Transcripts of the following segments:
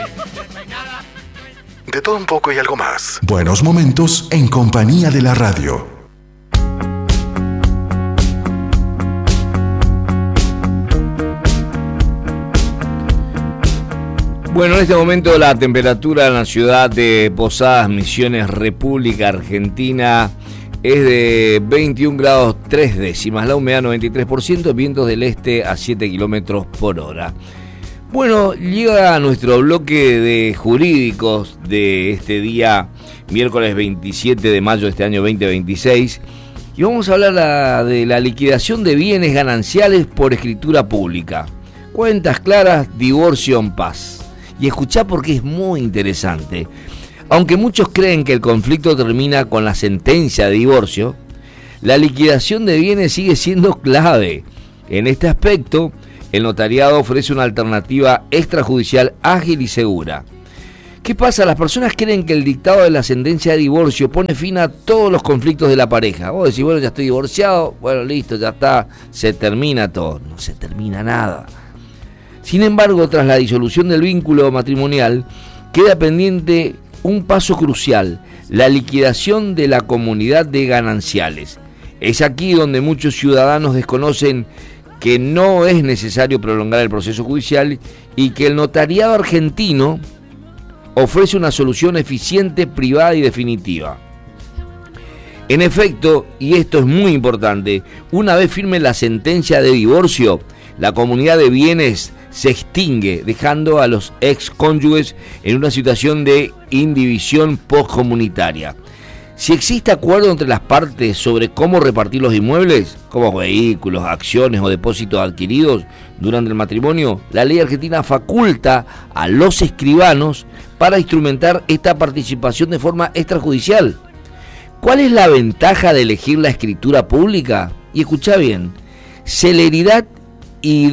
De todo un poco y algo más. Buenos momentos en compañía de la radio. Bueno, en este momento la temperatura en la ciudad de Posadas, Misiones, República Argentina, es de 21 grados 3 décimas, la humedad 93%, vientos del este a 7 kilómetros por hora. Bueno, llega a nuestro bloque de jurídicos de este día, miércoles 27 de mayo de este año 2026, y vamos a hablar de la liquidación de bienes gananciales por escritura pública. Cuentas claras, divorcio en paz. Y escuchá porque es muy interesante. Aunque muchos creen que el conflicto termina con la sentencia de divorcio, la liquidación de bienes sigue siendo clave. En este aspecto, el notariado ofrece una alternativa extrajudicial ágil y segura. ¿Qué pasa? Las personas creen que el dictado de la sentencia de divorcio pone fin a todos los conflictos de la pareja. Vos decís, bueno, ya estoy divorciado, bueno, listo, ya está, se termina todo. No se termina nada. Sin embargo, tras la disolución del vínculo matrimonial, queda pendiente un paso crucial, la liquidación de la comunidad de gananciales. Es aquí donde muchos ciudadanos desconocen que no es necesario prolongar el proceso judicial y que el notariado argentino ofrece una solución eficiente, privada y definitiva. En efecto, y esto es muy importante, una vez firme la sentencia de divorcio, la comunidad de bienes se extingue, dejando a los excónyuges en una situación de indivisión postcomunitaria. Si existe acuerdo entre las partes sobre cómo repartir los inmuebles, como vehículos, acciones o depósitos adquiridos durante el matrimonio, la ley argentina faculta a los escribanos para instrumentar esta participación de forma extrajudicial. ¿Cuál es la ventaja de elegir la escritura pública? Y escuchá bien, celeridad y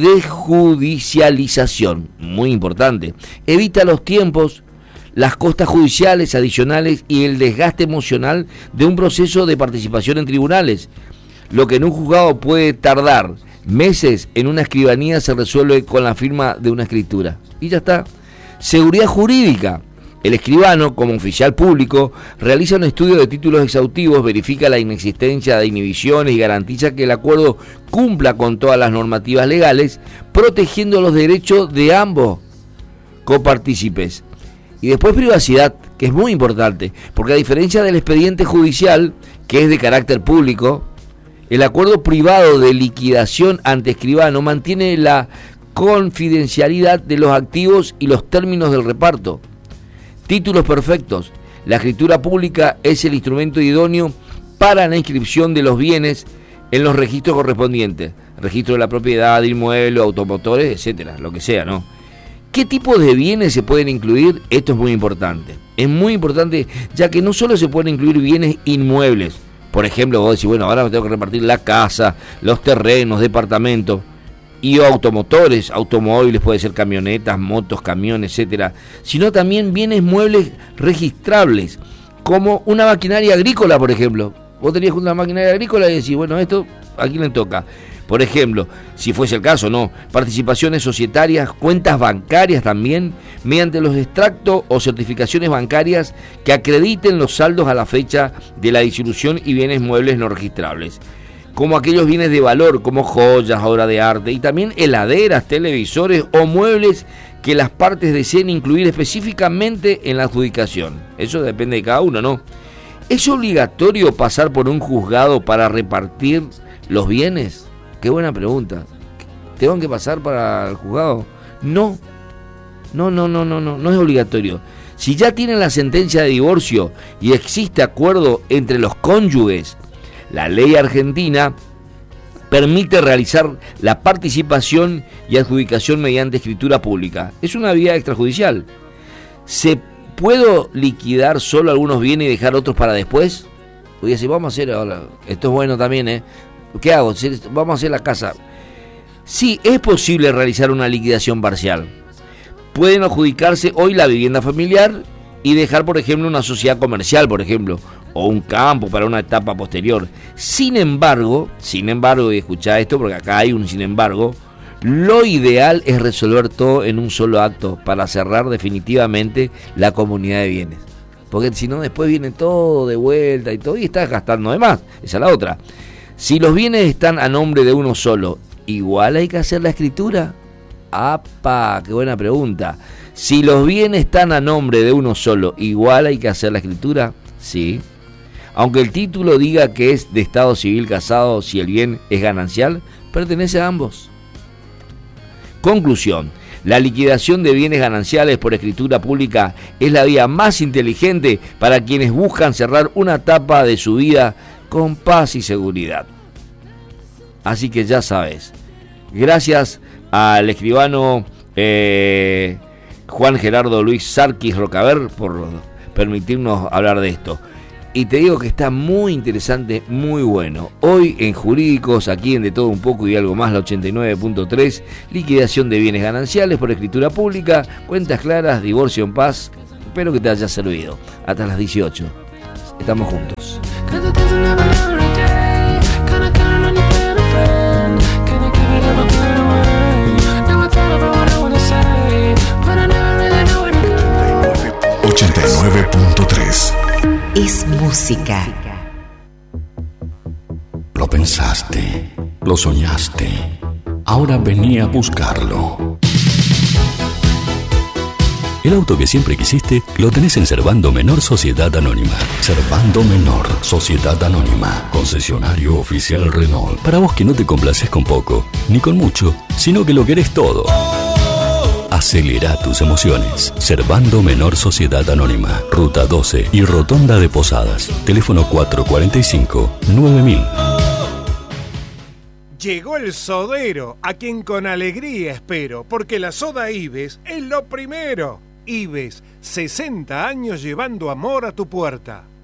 desjudicialización, muy importante. Evita los tiempos, las costas judiciales adicionales y el desgaste emocional de un proceso de participación en tribunales. Lo que en un juzgado puede tardar meses, en una escribanía se resuelve con la firma de una escritura. Y ya está. Seguridad jurídica. El escribano, como oficial público, realiza un estudio de títulos exhaustivos, verifica la inexistencia de inhibiciones y garantiza que el acuerdo cumpla con todas las normativas legales, protegiendo los derechos de ambos copartícipes. Y después privacidad, que es muy importante, porque a diferencia del expediente judicial, que es de carácter público, el acuerdo privado de liquidación ante escribano mantiene la confidencialidad de los activos y los términos del reparto. Títulos perfectos. La escritura pública es el instrumento idóneo para la inscripción de los bienes en los registros correspondientes. Registro de la propiedad, de inmuebles, automotores, etcétera, lo que sea, ¿no? ¿Qué tipo de bienes se pueden incluir? Esto es muy importante. Es muy importante, ya que no solo se pueden incluir bienes inmuebles. Por ejemplo, vos decís, bueno, ahora me tengo que repartir la casa, los terrenos, departamentos. Y automotores, automóviles, puede ser camionetas, motos, camiones, etcétera, sino también bienes muebles registrables, como una maquinaria agrícola, por ejemplo. Vos tenías una maquinaria agrícola y decís, bueno, esto a quién le toca. Por ejemplo, si fuese el caso, no, participaciones societarias, cuentas bancarias también, mediante los extractos o certificaciones bancarias que acrediten los saldos a la fecha de la disolución y bienes muebles no registrables, como aquellos bienes de valor, como joyas, obras de arte, y también heladeras, televisores o muebles que las partes deseen incluir específicamente en la adjudicación. Eso depende de cada uno, ¿no? ¿Es obligatorio pasar por un juzgado para repartir los bienes? Qué buena pregunta. ¿Tengo que pasar para el juzgado? No es obligatorio. Si ya tienen la sentencia de divorcio y existe acuerdo entre los cónyuges, la ley argentina permite realizar la participación y adjudicación mediante escritura pública. Es una vía extrajudicial. ¿Se puede liquidar solo algunos bienes y dejar otros para después? Voy a decir, vamos a hacer ahora, esto es bueno también, ¿qué hago? Vamos a hacer la casa. Sí, es posible realizar una liquidación parcial. Pueden adjudicarse hoy la vivienda familiar y dejar, por ejemplo, una sociedad comercial, por ejemplo, o un campo para una etapa posterior. Sin embargo, y escuchá esto porque acá hay un sin embargo, Lo ideal es resolver todo en un solo acto para cerrar definitivamente la comunidad de bienes. Porque si no, después viene todo de vuelta y todo, y estás gastando de más. Esa es la otra. Si los bienes están a nombre de uno solo, ¿igual hay que hacer la escritura? ¡Apa! ¡Qué buena pregunta! Si los bienes están a nombre de uno solo, ¿igual hay que hacer la escritura? Sí. Aunque el título diga que es de estado civil casado, si el bien es ganancial, pertenece a ambos. Conclusión: la liquidación de bienes gananciales por escritura pública es la vía más inteligente para quienes buscan cerrar una etapa de su vida con paz y seguridad. Así que ya sabes, gracias al escribano Juan Gerardo Luis Sarquis Rocaber por permitirnos hablar de esto. Y te digo que está muy interesante, muy bueno. Hoy en Jurídicos, aquí en De Todo Un Poco y Algo Más, la 89.3, liquidación de bienes gananciales por escritura pública, cuentas claras, divorcio en paz. Espero que te haya servido. Hasta las 18. Estamos juntos. Es música. Lo pensaste, lo soñaste, ahora venía a buscarlo. El auto que siempre quisiste lo tenés en Servando Menor Sociedad Anónima. Servando Menor Sociedad Anónima, concesionario oficial Renault. Para vos que no te complaces con poco, ni con mucho, sino que lo querés todo. Acelera tus emociones. Servando Menor Sociedad Anónima. Ruta 12 y Rotonda de Posadas. Teléfono 445-9000. Llegó el sodero, a quien con alegría espero, porque la soda Ives es lo primero. Ives, 60 años llevando amor a tu puerta.